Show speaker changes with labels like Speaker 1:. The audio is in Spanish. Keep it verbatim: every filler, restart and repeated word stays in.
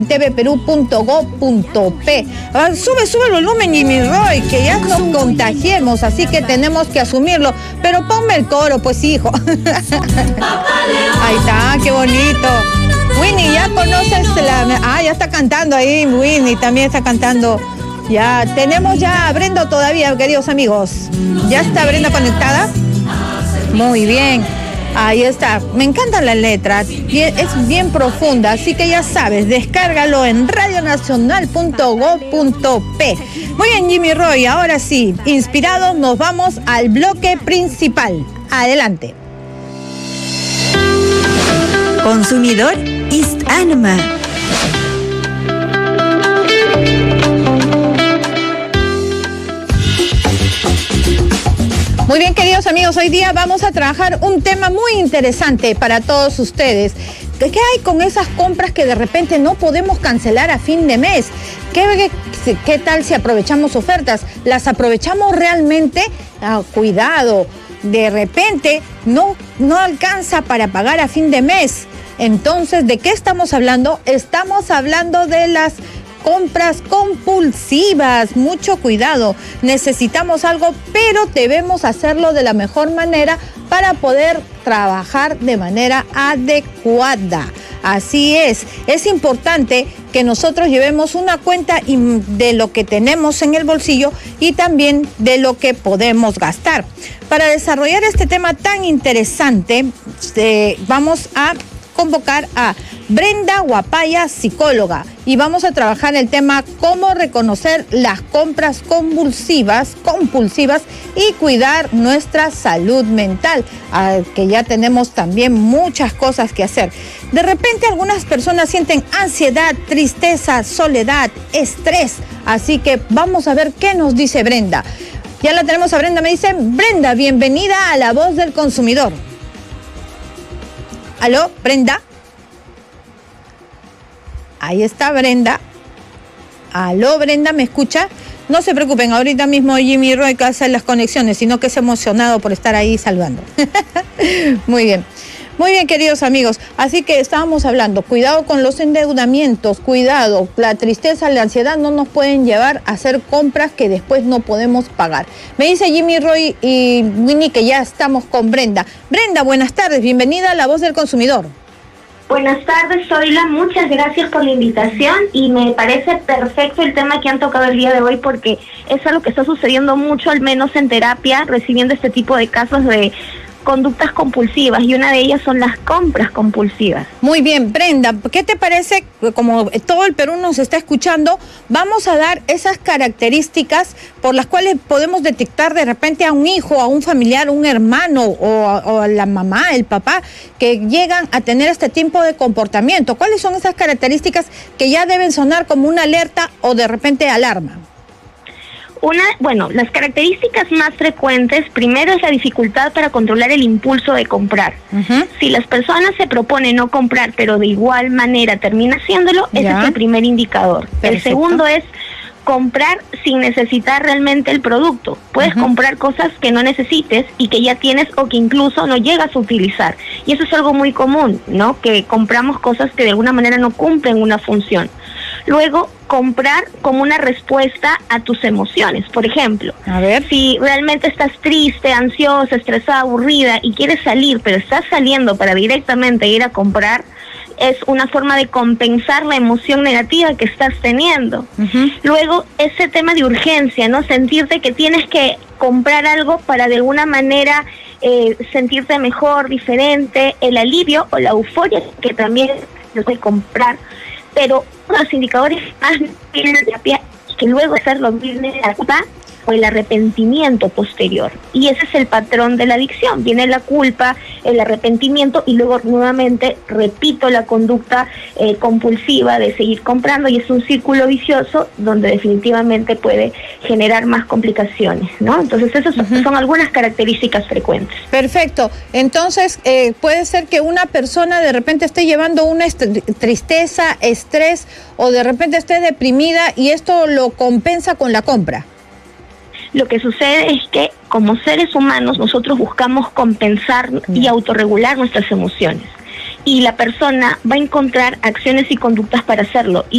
Speaker 1: t v perú punto gob punto pe. Ah, sube, sube el volumen, Jimmy Roy, que ya nos contagiemos, así que tenemos que asumirlo. Pero ponme el coro, pues, hijo. Ahí está, qué bonito. Winnie, ¿ya conoces la...? Ah, ya está cantando ahí, Winnie también está cantando. Ya, tenemos ya a Brenda todavía, queridos amigos. ¿Ya está Brenda conectada? Muy bien. Ahí está, me encanta la letra, es bien profunda, así que ya sabes, descárgalo en radio nacional punto gob punto pe. Muy bien, Jimmy Roy, ahora sí, inspirados, nos vamos al bloque principal. Adelante.
Speaker 2: Consumidor East Anima.
Speaker 1: Muy bien, queridos amigos, hoy día vamos a trabajar un tema muy interesante para todos ustedes. ¿Qué hay con esas compras que de repente no podemos cancelar a fin de mes? ¿Qué, qué, qué tal si aprovechamos ofertas? ¿Las aprovechamos realmente? Ah, cuidado, de repente no, no alcanza para pagar a fin de mes. Entonces, ¿de qué estamos hablando? Estamos hablando de las compras compulsivas. Mucho cuidado, necesitamos algo, pero debemos hacerlo de la mejor manera para poder trabajar de manera adecuada. Así es, es importante que nosotros llevemos una cuenta de lo que tenemos en el bolsillo y también de lo que podemos gastar. Para desarrollar este tema tan interesante, eh, vamos a convocar a Brenda Guapaya, psicóloga, y vamos a trabajar el tema cómo reconocer las compras compulsivas, compulsivas y cuidar nuestra salud mental, que ya tenemos también muchas cosas que hacer. De repente algunas personas sienten ansiedad, tristeza, soledad, estrés, así que vamos a ver qué nos dice Brenda. Ya la tenemos a Brenda, me dice Brenda, bienvenida a La Voz del Consumidor. ¿Aló, Brenda? Ahí está Brenda. Aló, Brenda, ¿me escucha? No se preocupen, ahorita mismo Jimmy Roy que hace las conexiones, sino que es emocionado por estar ahí saludando. Muy bien. Muy bien, queridos amigos. Así que estábamos hablando, cuidado con los endeudamientos, cuidado, la tristeza, la ansiedad no nos pueden llevar a hacer compras que después no podemos pagar. Me dice Jimmy Roy y Winnie que ya estamos con Brenda. Brenda, buenas tardes, bienvenida a La Voz del Consumidor.
Speaker 3: Buenas tardes, Zoila, muchas gracias por la invitación y me parece perfecto el tema que han tocado el día de hoy porque es algo que está sucediendo mucho, al menos en terapia, recibiendo este tipo de casos de conductas compulsivas y una de ellas son las compras compulsivas.
Speaker 1: Muy bien, Brenda, ¿qué te parece? Como todo el Perú nos está escuchando, vamos a dar esas características por las cuales podemos detectar de repente a un hijo, a un familiar, un hermano o a, o a la mamá, el papá, que llegan a tener este tipo de comportamiento. ¿Cuáles son esas características que ya deben sonar como una alerta o de repente alarma?
Speaker 3: Una, bueno, las características más frecuentes, primero es la dificultad para controlar el impulso de comprar. Uh-huh. Si las personas se proponen no comprar, pero de igual manera termina haciéndolo, ya. Ese es el primer indicador. Perfecto. El segundo es comprar sin necesitar realmente el producto. Puedes uh-huh. comprar cosas que no necesites y que ya tienes o que incluso no llegas a utilizar. Y eso es algo muy común, ¿no? Que compramos cosas que de alguna manera no cumplen una función. Luego, comprar como una respuesta a tus emociones. Por ejemplo, a ver, si realmente estás triste, ansiosa, estresada, aburrida y quieres salir, pero estás saliendo para directamente ir a comprar, es una forma de compensar la emoción negativa que estás teniendo. Uh-huh. Luego, ese tema de urgencia, ¿no? Sentirte que tienes que comprar algo para de alguna manera eh, sentirte mejor, diferente, el alivio o la euforia que también es de comprar. Pero los indicadores más tienen la terapia que luego hacerlo viene la culpa o el arrepentimiento posterior. Y ese es el patrón de la adicción. Viene la culpa, el arrepentimiento y luego nuevamente repito la conducta eh, compulsiva de seguir comprando y es un círculo vicioso donde definitivamente puede generar más complicaciones, ¿no? Entonces esas uh-huh. son algunas características frecuentes.
Speaker 1: Perfecto. Entonces eh, puede ser que una persona de repente esté llevando una est- tristeza, estrés o de repente esté deprimida y esto lo compensa con la compra.
Speaker 3: Lo que sucede es que como seres humanos nosotros buscamos compensar y autorregular nuestras emociones y la persona va a encontrar acciones y conductas para hacerlo. Y